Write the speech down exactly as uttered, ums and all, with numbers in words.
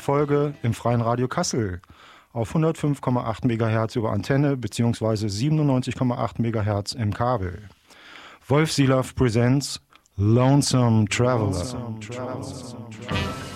Folge im Freien Radio Kassel auf hundertfünf Komma acht Megahertz über Antenne bzw. siebenundneunzig Komma acht Megahertz im Kabel. Wolf Silaff presents Lonesome Traveler. Lonesome Traveler.